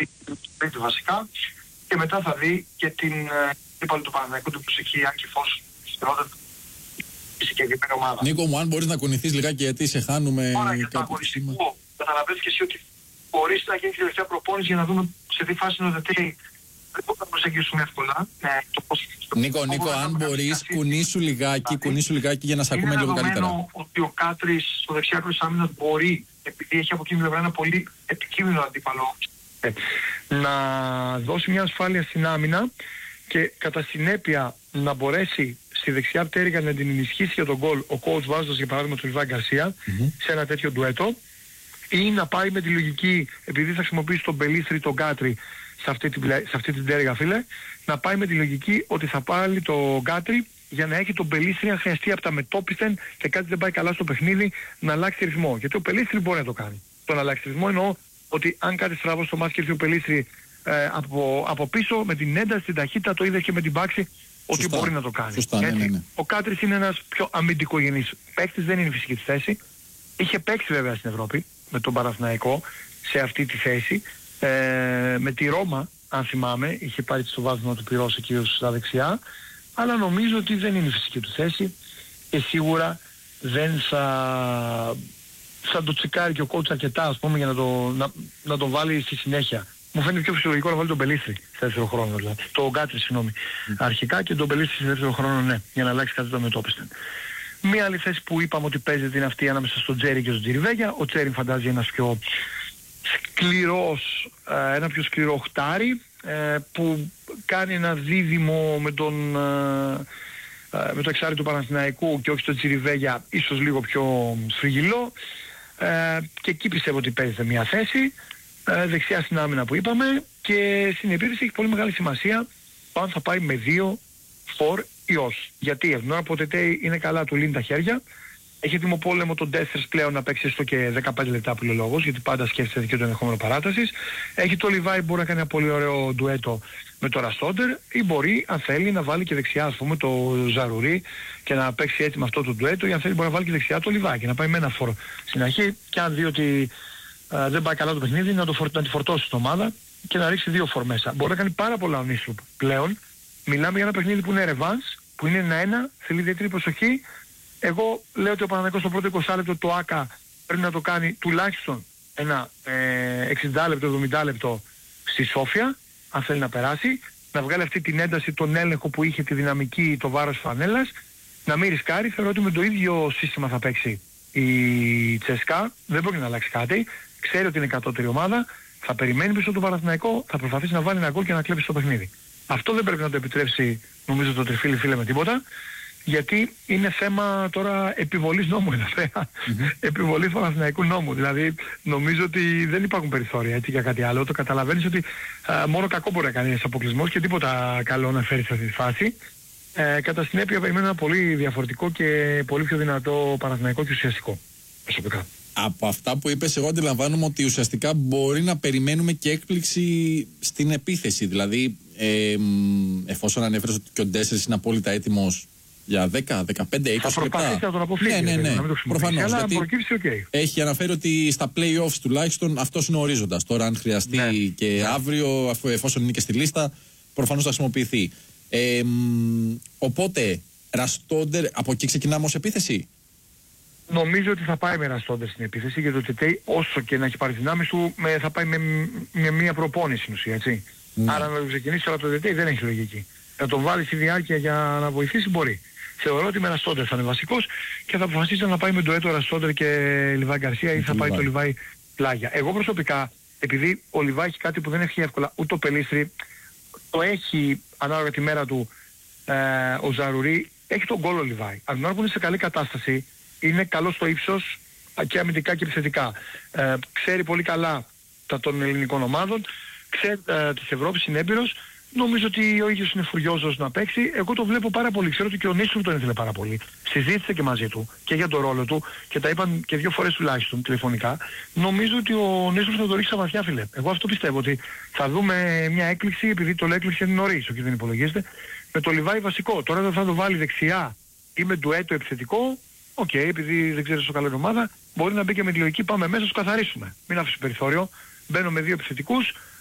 βασικά, και μετά θα δει και την αντίπαλο του Παναθηναϊκού, του Μπουσική, αν και εφόσον η συγκεκριμένη ομάδα. Νίκο μου, αν μπορείς να κουνηθείς λιγάκι, γιατί σε χάνουμε. Τώρα για το αγωνιστικό, καταλαβαίνεις και εσύ ότι μπορείς να γίνει τη τελευταία προπόνηση για να δούμε σε τι φάση είναι ο ΔΕΤΕ. Δεν μπορούμε να προσεγγίσουμε εύκολα. Νίκο, αν μπορείς, κουνήσου λιγάκι για να σε ακούμε λίγο καλύτερα. Είναι ότι ο Κάτρης στο δεξιάκρο της άμυνας μπορεί, επειδή έχει από εκείνη την πλευρά ένα πολύ επικίνδυνο αντίπαλο, να δώσει μια ασφάλεια στην άμυνα και κατά συνέπεια να μπορέσει στη δεξιά πτέρυγα να την ενισχύσει για τον γκολ ο coach βάζοντας για παράδειγμα τον Λιβάη Γκαρσία σε ένα τέτοιο ντουέτο, ή να πάει με τη λογική, επειδή θα χρησιμοποιήσει τον Μπελίστρη τον Κάτρη σε αυτή την πτέρυγα, φίλε, να πάει με τη λογική ότι θα πάρει τον Κάτρη για να έχει τον Μπελίστρη αν χρειαστεί από τα μετόπιστεν και κάτι δεν πάει καλά στο παιχνίδι να αλλάξει ρυθμό. Γιατί ο Μπελίστρη μπορεί να το κάνει. Το να αλλάξει ρυθμό εννοώ ότι αν κάτι στραβό στο μάτι και έρθει ο Μπελίστρη από πίσω με την ένταση, την ταχύτητα, το είδε και με την πάξη ότι μπορεί να το κάνει. Σωστά, ναι. Ο Κάτρης είναι ένας πιο αμυντικογενής παίκτης, δεν είναι η φυσική του θέση. Είχε παίξει βέβαια στην Ευρώπη με τον Παναθηναϊκό σε αυτή τη θέση. Με τη Ρώμα, αν θυμάμαι, είχε πάρει στο βάθμο του πυρός εκεί στα δεξιά, αλλά νομίζω ότι δεν είναι η φυσική του θέση και σίγουρα δεν θα το τσικάρει και ο coach αρκετά, ας πούμε, για να το βάλει στη συνέχεια. Μου φαίνεται πιο φυσιολογικό να βάλει τον Μπελίστρη σε δεύτερο χρόνο, δηλαδή. Το Γκάτρη, συγγνώμη. Αρχικά και τον Μπελίστρη σε δεύτερο χρόνο, ναι, για να αλλάξει κάτι το μετόπιστεν. Μία άλλη θέση που είπαμε ότι παίζεται είναι αυτή ανάμεσα στον Τζέρι και στον Τζιριβέγια. Ο Τζέρι φαντάζει ένας πιο σκληρός, ένα πιο σκληρό χτάρι που κάνει ένα δίδυμο με το εξάρι του Παναθηναϊκού και όχι στο Τζιριβέγια, ίσως λίγο πιο σφριγγυλό, και εκεί πιστεύω ότι παίζεται μια θέση δεξιά στην άμυνα που είπαμε, και στην επίθεση έχει πολύ μεγάλη σημασία αν θα πάει με 2 φορ ή όχι. Γιατί την ώρα που ο Τετέι είναι καλά, του λύνει τα χέρια, έχει έτοιμο πόλεμο τον Ντέστερς πλέον να παίξει έστω και 15 λεπτά που λέει ο λόγος, γιατί πάντα σκέφτεται και το ενδεχόμενο παράτασης. Έχει το Λιβάη που μπορεί να κάνει ένα πολύ ωραίο ντουέτο με το Ραστόντερ, ή μπορεί, αν θέλει, να βάλει και δεξιά, ας πούμε, το Ζαρουρί και να παίξει έτοιμο αυτό το ντουέτο, ή αν θέλει μπορεί να βάλει και δεξιά το Λιβάη και να πάει με ένα φορ στην αρχή, και αν δει ότι δεν πάει καλά το παιχνίδι, να τη φορτώσει την ομάδα και να ρίξει 2 φορ μέσα. Μπορεί να κάνει πάρα πολλά ο Νίστρουπ πλέον. Μιλάμε για ένα παιχνίδι που είναι ρεβάνς, που είναι 1-1, θέλει ιδιαίτερη προσοχή. Εγώ λέω ότι ο Παναθηναϊκός στο πρώτο 20 λεπτό το ΆΚΑ πρέπει να το κάνει τουλάχιστον ένα 60 λεπτό, 70 λεπτό στη Σόφια, αν θέλει να περάσει, να βγάλει αυτή την ένταση, τον έλεγχο που είχε, τη δυναμική, το βάρος φανέλας, να μην ρισκάρει. Θεωρώ ότι με το ίδιο σύστημα θα παίξει η Τσεσκά, δεν μπορεί να αλλάξει κάτι, ξέρει ότι είναι κατώτερη ομάδα, θα περιμένει πίσω το Παναθηναϊκό, θα προσπαθήσει να βάλει ένα γκολ και να κλέψει το παιχνίδι. Αυτό δεν πρέπει να το επιτρέψει, νομίζω, το Τριφύλι, φίλε, με τίποτα. Γιατί είναι θέμα τώρα επιβολής νόμου εδώ πέρα. Επιβολής Παναθηναϊκού νόμου. Δηλαδή νομίζω ότι δεν υπάρχουν περιθώρια έτσι για κάτι άλλο. Το καταλαβαίνεις ότι μόνο κακό μπορεί να κάνει ένας αποκλεισμός και τίποτα καλό να φέρει σε αυτή τη φάση. Κατά συνέπεια περιμένω ένα πολύ διαφορετικό και πολύ πιο δυνατό Παναθηναϊκό και ουσιαστικό προσωπικά. Από αυτά που είπες, εγώ αντιλαμβάνομαι ότι ουσιαστικά μπορεί να περιμένουμε και έκπληξη στην επίθεση. Δηλαδή, εφόσον ανέφερες ότι και ο Ντέσσερς είναι απόλυτα έτοιμος για 10, 15, 20 λεπτά. Θα προσπαθήσει να τον αποφύγει. Ναι. Προφανώς. Αλλά γιατί προκύψει, okay. Έχει αναφέρει ότι στα play-offs τουλάχιστον αυτός είναι ο ορίζοντας. Τώρα, αν χρειαστεί και αύριο, εφόσον είναι και στη λίστα, προφανώς θα χρησιμοποιηθεί. Οπότε, Ραστόντερ, από εκεί ξεκινάμε ως επίθεση. Νομίζω ότι θα πάει με Ραστόντερ στην επίθεση, γιατί το Τετέι, όσο και να έχει πάρει δυνάμεις του, θα πάει με μια προπόνηση στην ουσία, έτσι. Άρα να το ξεκινήσει τώρα το Τετέι δεν έχει λογική. Να τον βάλει στη διάρκεια για να βοηθήσει μπορεί. Θεωρώ ότι με Ραστόντερ θα είναι βασικός και θα αποφασίσει να πάει με το έτο Ραστόντερ και Λιβάη Γκαρσία, ή θα πάει το Λιβάη πλάγια. Εγώ προσωπικά, επειδή ο Λιβάη έχει κάτι που δεν έχει εύκολα, ούτε ο Πελίστρη, το έχει ανάλογα τη μέρα του ο Ζαρουρί, έχει τον γκολ ο Λιβάη. Αν την ώρα που είναι σε καλή κατάσταση, είναι καλό στο ύψος και αμυντικά και επιθετικά. Ξέρει πολύ καλά των ελληνικών ομάδων, ξέρει της Ευρώπης, είναι έμπειρος. Νομίζω ότι ο ίδιος είναι φουριόζος να παίξει. Εγώ το βλέπω πάρα πολύ. Ξέρω ότι και ο Νίστρουπ τον ήθελε πάρα πολύ. Συζήτησε και μαζί του και για τον ρόλο του και τα είπαν και 2 φορές τουλάχιστον τηλεφωνικά. Νομίζω ότι ο Νίστρουπ θα το ρίξει στα βαθιά, φίλε. Εγώ αυτό πιστεύω, ότι θα δούμε μια έκπληξη, επειδή το έκπληξη είναι νωρίς, όχι δεν υπολογίζεται, με το Λιβάη βασικό. Τώρα δεν θα το βάλει δεξιά ή με ντουέτο επιθετικό. Οκ, επειδή δεν ξέρεις το καλό ομάδα, μπορεί να μπει και με τη λογική πάμε μέσα, τους καθαρίσουμε. Μην αφήσει περιθώριο. Μπαίνω με 2 επιθετικούς.